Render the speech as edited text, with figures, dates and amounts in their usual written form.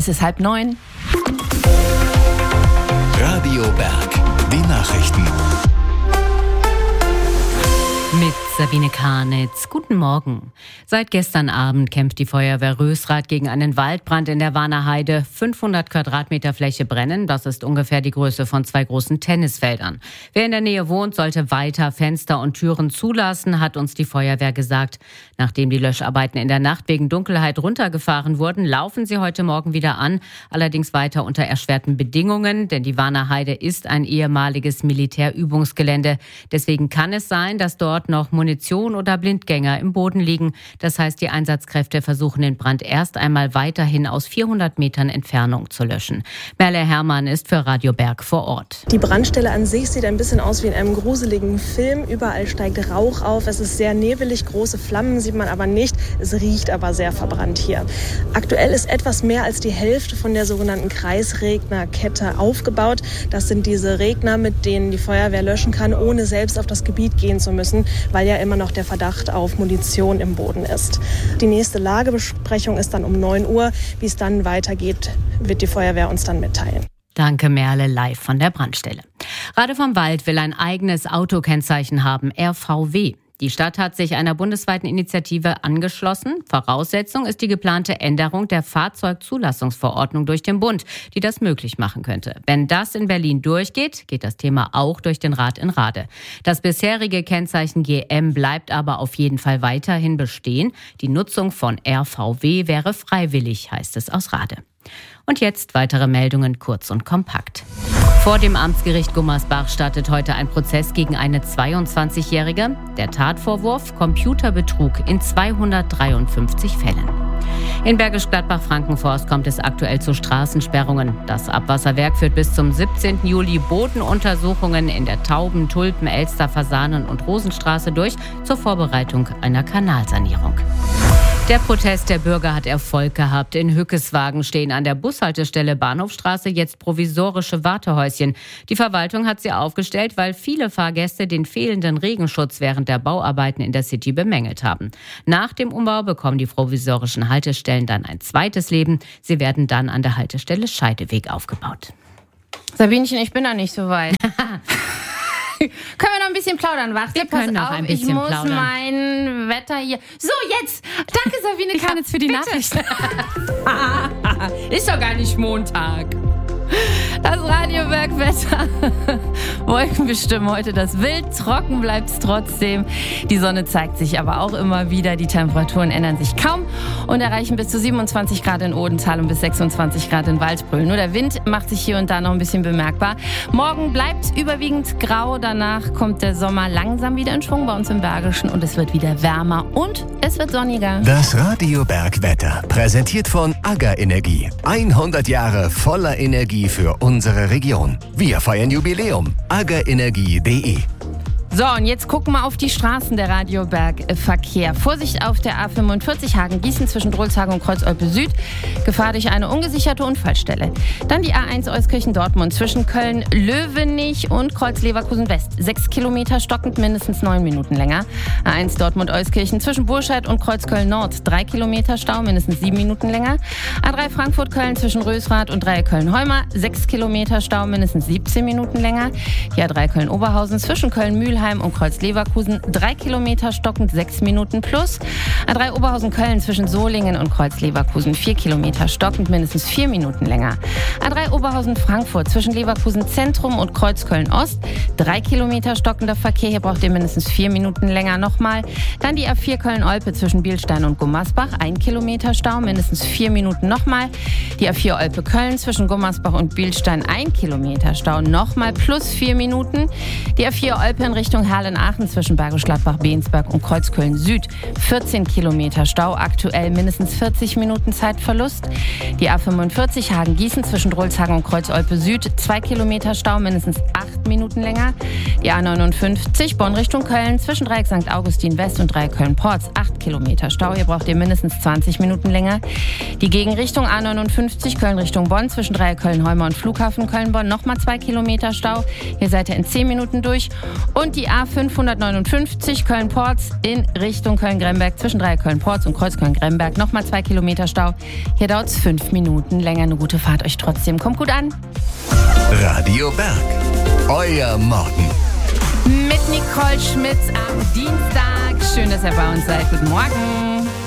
Es ist 8:30. Radio Berg, die Nachrichten. Mit Sabine Karnitz. Guten Morgen. Seit gestern Abend kämpft die Feuerwehr Rösrath gegen einen Waldbrand in der Warner Heide. 500 Quadratmeter Fläche brennen. Das ist ungefähr die Größe von 2 großen Tennisfeldern. Wer in der Nähe wohnt, sollte weiter Fenster und Türen zulassen, hat uns die Feuerwehr gesagt. Nachdem die Löscharbeiten in der Nacht wegen Dunkelheit runtergefahren wurden, laufen sie heute Morgen wieder an. Allerdings weiter unter erschwerten Bedingungen, denn die Warner Heide ist ein ehemaliges Militärübungsgelände. Deswegen kann es sein, dass dort noch Munition oder Blindgänger im Boden liegen. Das heißt, die Einsatzkräfte versuchen den Brand erst einmal weiterhin aus 400 Metern Entfernung zu löschen. Merle Herrmann ist für Radio Berg vor Ort. Die Brandstelle an sich sieht ein bisschen aus wie in einem gruseligen Film. Überall steigt Rauch auf. Es ist sehr nebelig, große Flammen sieht man aber nicht. Es riecht aber sehr verbrannt hier. Aktuell ist etwas mehr als die Hälfte von der sogenannten Kreisregnerkette aufgebaut. Das sind diese Regner, mit denen die Feuerwehr löschen kann, ohne selbst auf das Gebiet gehen zu müssen, weil ja immer noch der Verdacht auf Munition im Boden ist. Die nächste Lagebesprechung ist dann um 9 Uhr. Wie es dann weitergeht, wird die Feuerwehr uns dann mitteilen. Danke, Merle, live von der Brandstelle. Rade vom Wald will ein eigenes Autokennzeichen haben, RVW. Die Stadt hat sich einer bundesweiten Initiative angeschlossen. Voraussetzung ist die geplante Änderung der Fahrzeugzulassungsverordnung durch den Bund, die das möglich machen könnte. Wenn das in Berlin durchgeht, geht das Thema auch durch den Rat in Rade. Das bisherige Kennzeichen GM bleibt aber auf jeden Fall weiterhin bestehen. Die Nutzung von RVW wäre freiwillig, heißt es aus Rade. Und jetzt weitere Meldungen kurz und kompakt. Vor dem Amtsgericht Gummersbach startet heute ein Prozess gegen eine 22-Jährige. Der Tatvorwurf: Computerbetrug in 253 Fällen. In Bergisch Gladbach-Frankenforst kommt es aktuell zu Straßensperrungen. Das Abwasserwerk führt bis zum 17. Juli Bodenuntersuchungen in der Tauben-, Tulpen-, Elster-, Fasanen- und Rosenstraße durch zur Vorbereitung einer Kanalsanierung. Der Protest der Bürger hat Erfolg gehabt. In Hückeswagen stehen an der Bushaltestelle Bahnhofstraße jetzt provisorische Wartehäuschen. Die Verwaltung hat sie aufgestellt, weil viele Fahrgäste den fehlenden Regenschutz während der Bauarbeiten in der City bemängelt haben. Nach dem Umbau bekommen die provisorischen Haltestellen dann ein zweites Leben. Sie werden dann an der Haltestelle Scheideweg aufgebaut. Sabinchen, ich bin noch nicht so weit. Können wir noch ein bisschen plaudern? Warte, wir können noch ein bisschen plaudern. Ich muss mein Wetter hier... So, jetzt! Danke, Sabine Karnitz, für die Nachrichten. Ist doch gar nicht Montag. Das Radioberg-Wetter. Wolken bestimmen heute das Wild. Trocken bleibt es trotzdem. Die Sonne zeigt sich aber auch immer wieder. Die Temperaturen ändern sich kaum und erreichen bis zu 27 Grad in Odenthal und bis 26 Grad in Waldbröl. Nur der Wind macht sich hier und da noch ein bisschen bemerkbar. Morgen bleibt überwiegend grau. Danach kommt der Sommer langsam wieder in Schwung bei uns im Bergischen und es wird wieder wärmer und es wird sonniger. Das Radioberg-Wetter, präsentiert von AGA Energie. 100 Jahre voller Energie für unsere Region. Wir feiern Jubiläum. agaenergie.de. So, und jetzt gucken wir auf die Straßen der Radioberg-Verkehr. Vorsicht auf der A45 Hagen-Gießen zwischen Drolshagen und Kreuz-Olpe Süd. Gefahr durch eine ungesicherte Unfallstelle. Dann die A1 Euskirchen-Dortmund zwischen Köln-Löwenich und Kreuz-Leverkusen-West. 6 Kilometer stockend, mindestens 9 Minuten länger. A1 Dortmund-Euskirchen zwischen Burscheid und Kreuz-Köln-Nord. 3 Kilometer Stau, mindestens 7 Minuten länger. A3 Frankfurt-Köln zwischen Rösrath und Dreieck Köln-Heumer. 6 Kilometer Stau, mindestens 17 Minuten länger. Die A3 Köln-Oberhausen zwischen Köln-Mühlheim und Kreuz-Leverkusen, 3 Kilometer stockend, 6 Minuten plus. A3 Oberhausen-Köln zwischen Solingen und Kreuz-Leverkusen, 4 Kilometer stockend, mindestens 4 Minuten länger. A3 Oberhausen-Frankfurt zwischen Leverkusen Zentrum und Kreuz-Köln-Ost, 3 Kilometer stockender Verkehr, hier braucht ihr mindestens 4 Minuten länger nochmal. Dann die A4 Köln-Olpe zwischen Bielstein und Gummersbach, 1 Kilometer Stau, mindestens 4 Minuten nochmal. Die A4 Olpe-Köln zwischen Gummersbach und Bielstein, 1 Kilometer Stau, nochmal plus 4 Minuten. Die A4 Olpe in Richtung Herlen-Aachen zwischen Bergisch Gladbach-Bensberg und Kreuzköln-Süd. 14 Kilometer Stau, aktuell mindestens 40 Minuten Zeitverlust. Die A45 Hagen-Gießen zwischen Drolshagen und Kreuz-Olpe-Süd. 2 Kilometer Stau, mindestens 8 Minuten länger. Die A59 Bonn Richtung Köln zwischen Dreieck St. Augustin West und Dreieck Köln-Porz. 8 Kilometer Stau, hier braucht ihr mindestens 20 Minuten länger. Die Gegenrichtung A59 Köln Richtung Bonn zwischen Köln-Heumer und Flughafen Köln-Bonn nochmal 2 Kilometer Stau. Hier seid ihr in 10 Minuten durch. Und die A559 Köln-Porz in Richtung Köln-Gremberg zwischen Köln-Porz und Kreuzköln-Gremberg nochmal 2 Kilometer Stau. Hier dauert es 5 Minuten länger. Eine gute Fahrt euch trotzdem. Kommt gut an. Radio Berg. Euer Morgen. Mit Nicole Schmitz am Dienstag. Schön, dass ihr bei uns seid. Guten Morgen.